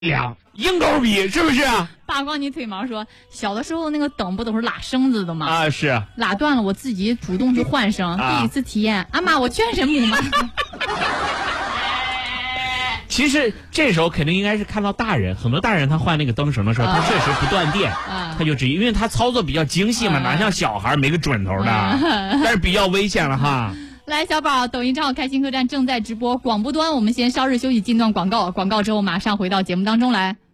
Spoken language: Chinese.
两硬狗比是不是啊？ 扒光你腿毛说，小的时候那个等不都是拉绳子的吗？ 啊，是拉断了我自己主动去换绳，第一次体验，阿妈我全身木马。 其实这时候肯定应该是看到大人，很多大人他换那个灯绳的时候，他确实不断电，他就因为他操作比较精细嘛，哪像小孩没个准头的，但是比较危险了哈。 来，小宝，抖音账号开心客栈正在直播，广播端我们先稍事休息，进段广告，广告之后马上回到节目当中来。